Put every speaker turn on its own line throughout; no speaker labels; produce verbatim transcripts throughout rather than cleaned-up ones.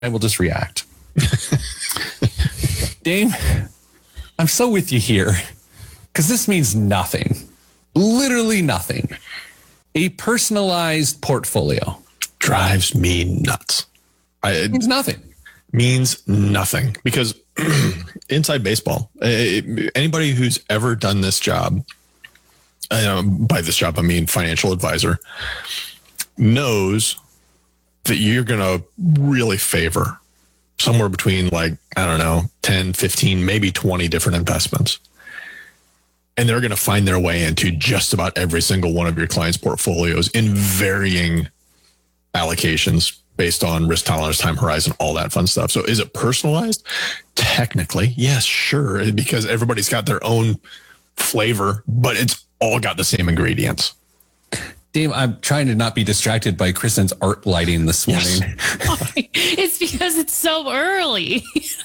I will just react. Dame, I'm so with you here because this means nothing. Literally nothing. A personalized portfolio
drives me nuts. I,
it means nothing.
Means nothing because inside baseball, anybody who's ever done this job, uh, by this job I mean financial advisor, knows that you're going to really favor somewhere between like, I don't know, ten, fifteen, maybe twenty different investments. And they're going to find their way into just about every single one of your clients' portfolios in varying allocations based on risk tolerance, time horizon, all that fun stuff. So is it personalized? Technically, yes, sure, because everybody's got their own flavor, but it's all got the same ingredients.
Dave, I'm trying to not be distracted by Kristen's art lighting this morning.
Yes. It's because it's so early.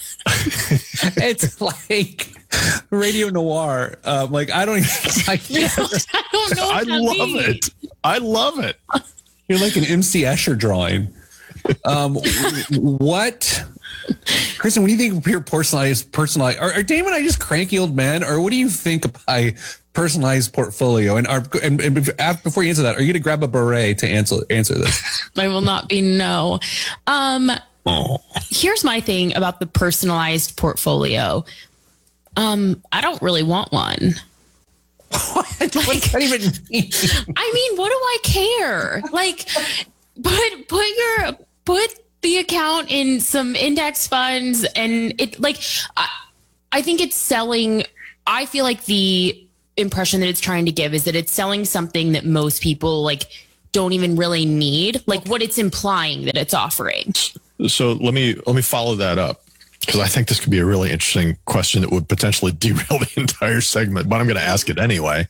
It's like Radio Noir. Um, like, I don't even... I,
I don't know what
I
that
love
means.
it. I love it.
You're like an M C Escher drawing. Um, what... Kristen, what do you think of your personalized, personalized... Are, are Dave and I just cranky old men? Or what do you think by personalized portfolio? And, are, and, and before you answer that, are you going to grab a beret to answer answer this?
I will not be no. Um,
Oh.
Here's my thing about the personalized portfolio. Um, I don't really want one.
What? What does that even mean?
I mean, what do I care? Like, put put your put the account in some index funds, and it like I, I think it's selling. I feel like the impression that it's trying to give is that it's selling something that most people like don't even really need. Like what it's implying that it's offering.
So let me let me follow that up, because I think this could be a really interesting question that would potentially derail the entire segment, but I'm going to ask it anyway.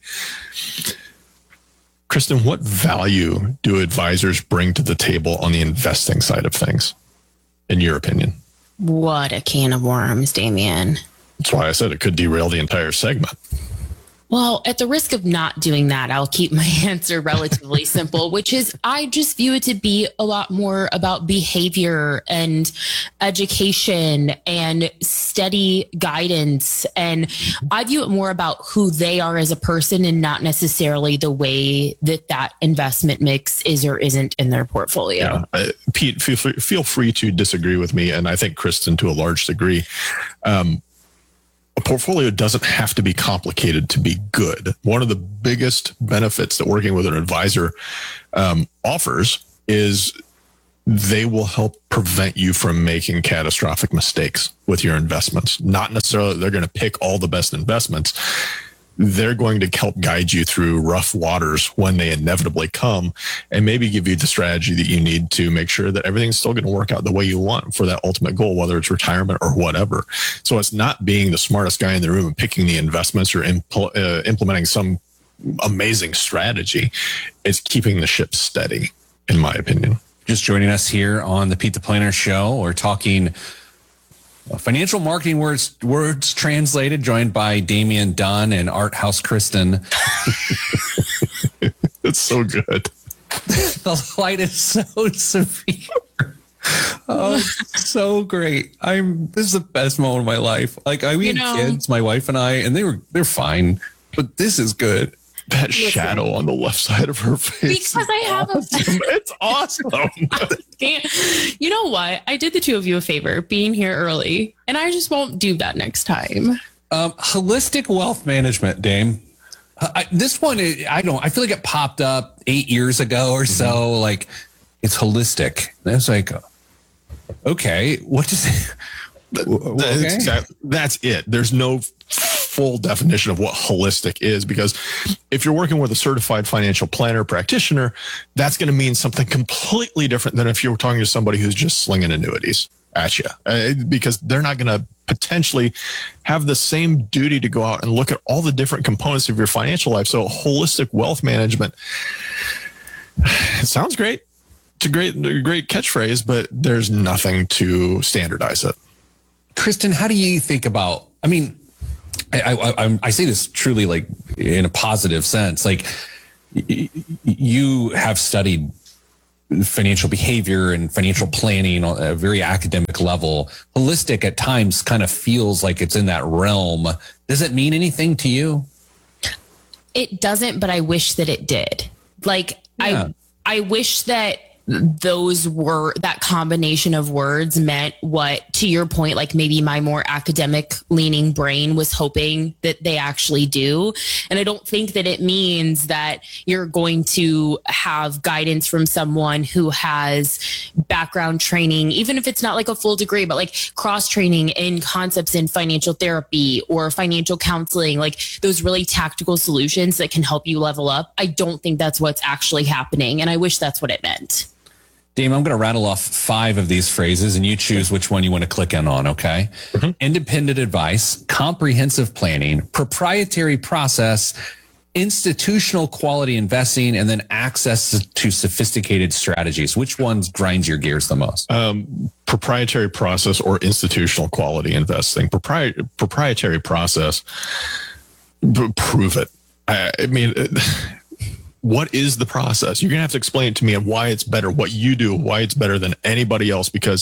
Kristen, what value do advisors bring to the table on the investing side of things, in your opinion?
What a can of worms, Damien.
That's why I said it could derail the entire segment.
Well, at the risk of not doing that, I'll keep my answer relatively simple, which is I just view it to be a lot more about behavior and education and steady guidance. And I view it more about who they are as a person and not necessarily the way that that investment mix is or isn't in their portfolio.
Yeah. Uh, Pete, feel free, feel free to disagree with me, and I think Kristen to a large degree. Um, A portfolio doesn't have to be complicated to be good. One of the biggest benefits that working with an advisor um, offers is they will help prevent you from making catastrophic mistakes with your investments. Not necessarily that they're going to pick all the best investments. They're going to help guide you through rough waters when they inevitably come, and maybe give you the strategy that you need to make sure that everything's still going to work out the way you want for that ultimate goal, whether it's retirement or whatever. So it's not being the smartest guy in the room and picking the investments or impl- uh, implementing some amazing strategy. It's keeping the ship steady, in my opinion.
Just joining us here on the Pete the Planner Show. We're talking financial marketing words, words translated, joined by Damien Dunn and Art House Kristen.
It's so good.
The light is so severe. Oh, so great. I'm, this is the best moment of my life. Like I, we
You
had
know-
kids, my wife and I, and they were, they're fine, but this is good.
That shadow on the left side of her face.
Because I have a
It's awesome.
You know what? I did the two of you a favor being here early, and I just won't do that next time.
Um, holistic wealth management, Dame. I, this one, I don't, I feel like it popped up eight years ago or so. Mm-hmm. Like it's holistic. And it's like, okay, what does it?
That's,
Okay.
exactly, that's it. There's no full definition of what holistic is, because if you're working with a certified financial planner practitioner, that's going to mean something completely different than if you were talking to somebody who's just slinging annuities at you, uh, because they're not going to potentially have the same duty to go out and look at all the different components of your financial life. So holistic wealth management, it sounds great. It's a great, a great catchphrase, but there's nothing to standardize it.
Kristen, how do you think about, I mean, I, I, I, I say this truly like in a positive sense, like y- you have studied financial behavior and financial planning on a very academic level. Holistic at times kind of feels like it's in that realm. Does it mean anything to you?
It doesn't, but I wish that it did. Like,
Yeah.
I, I wish that those were, that combination of words meant what, to your point, like maybe my more academic leaning brain was hoping that they actually do. And I don't think that it means that you're going to have guidance from someone who has background training, even if it's not like a full degree, but like cross training in concepts in financial therapy or financial counseling, like those really tactical solutions that can help you level up. I don't think that's what's actually happening. And I wish that's what it meant.
Dame, I'm going to rattle off five of these phrases and you choose which one you want to click in on, okay? Mm-hmm. Independent advice, comprehensive planning, proprietary process, institutional quality investing, and then access to sophisticated strategies. Which ones grinds your gears the most?
Um, proprietary process or institutional quality investing. Propri- proprietary process, b- prove it. I, I mean... It, what is the process? You're going to have to explain it to me and why it's better, what you do, why it's better than anybody else, because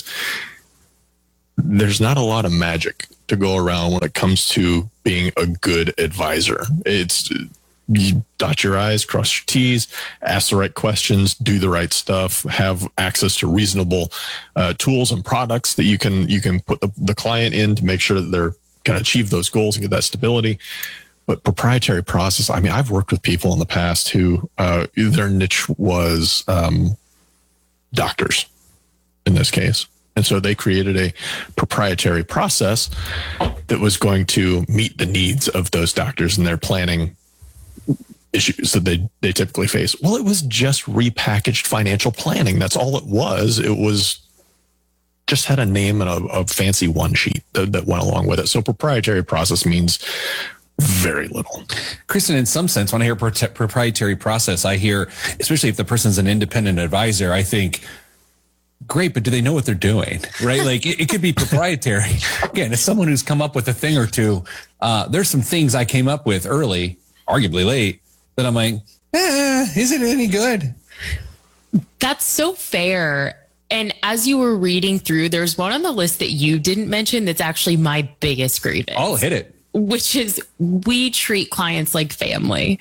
there's not a lot of magic to go around when it comes to being a good advisor. It's you dot your I's, cross your T's, ask the right questions, do the right stuff, have access to reasonable uh, tools and products that you can you can put the, the client in to make sure that they're going to achieve those goals and get that stability. But proprietary process, I mean, I've worked with people in the past who uh, their niche was um, doctors in this case. And so they created a proprietary process that was going to meet the needs of those doctors and their planning issues that they, they typically face. Well, it was just repackaged financial planning. That's all it was. It was just had a name and a, a fancy one sheet that, that went along with it. So proprietary process means very little.
Kristen, in some sense, when I hear pro- proprietary process, I hear, especially if the person's an independent advisor, I think, great, but do they know what they're doing? Right? Like it, it could be proprietary. Again, as someone who's come up with a thing or two, uh, there's some things I came up with early, arguably late, that I'm like, eh, is it any good?
That's so fair. And as you were reading through, there's one on the list that you didn't mention that's actually my biggest grievance.
I'll hit it.
Which is, we treat clients like family.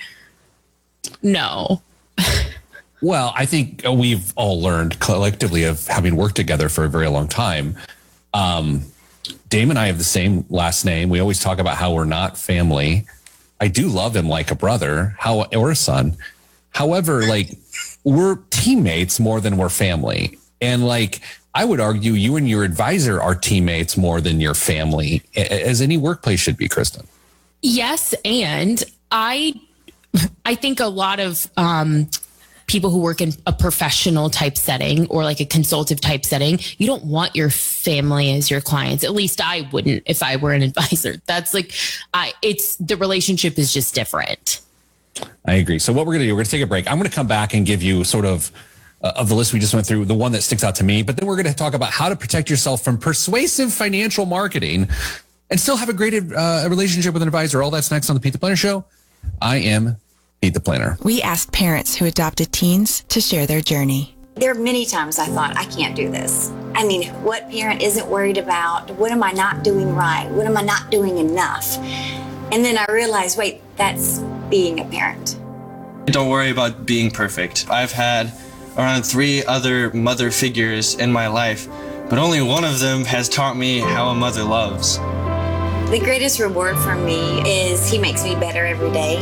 No.
Well, I think we've all learned collectively of having worked together for a very long time. Um, Dame and I have the same last name. We always talk about how we're not family. I do love him like a brother, how or a son. However, like we're teammates more than we're family. And like, I would argue you and your advisor are teammates more than your family, as any workplace should be, Kristen.
Yes. And I, I think a lot of um, people who work in a professional type setting or like a consultative type setting, you don't want your family as your clients. At least I wouldn't if I were an advisor. That's like, I, it's the relationship is just different.
I agree. So what we're going to do, we're going to take a break. I'm going to come back and give you sort of Uh, of the list we just went through, the one that sticks out to me, but then we're going to talk about how to protect yourself from persuasive financial marketing and still have a great uh, relationship with an advisor. All that's next on the Pete the Planner Show. I am Pete the Planner.
We asked parents who adopted teens to share their journey.
There are many times I thought, I can't do this. I mean, what parent isn't worried about? What am I not doing right? What am I not doing enough? And then I realized, wait, that's being a parent.
Don't worry about being perfect. I've had around three other mother figures in my life, but only one of them has taught me how a mother loves.
The greatest reward for me is he makes me better every day.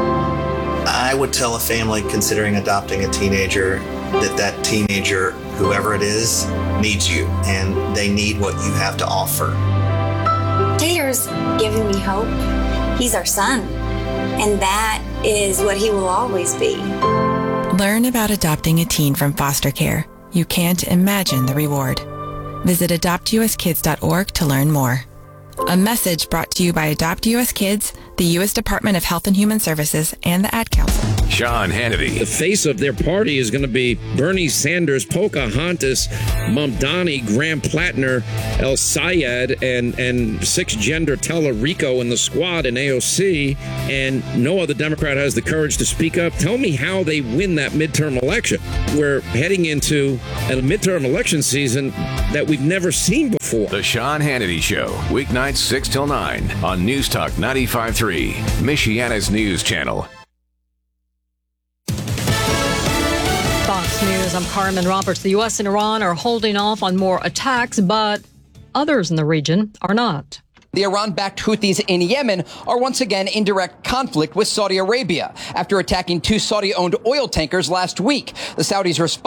I would tell a family considering adopting a teenager that that teenager, whoever it is, needs you, and they need what you have to offer.
Taylor's giving me hope. He's our son, and that is what he will always be.
Learn about adopting a teen from foster care. You can't imagine the reward. Visit adopt u s kids dot org to learn more. A message brought to you by Adopt U S Kids, the U S Department of Health and Human Services, and the Ad Council.
Sean Hannity.
The face of their party is going to be Bernie Sanders, Pocahontas, Mamdani, Graham Plattner, El Sayed, and, and six-gender Tellerico in the squad in A O C, and no other Democrat has the courage to speak up. Tell me how they win that midterm election. We're heading into a midterm election season that we've never seen before.
The Sean Hannity Show, weeknights six till nine on News Talk ninety-five point three, Michiana's news channel.
Fox News, I'm Carmen Roberts. The U S and Iran are holding off on more attacks, but others in the region are not.
The Iran-backed Houthis in Yemen are once again in direct conflict with Saudi Arabia after attacking two Saudi-owned oil tankers last week. The Saudis responded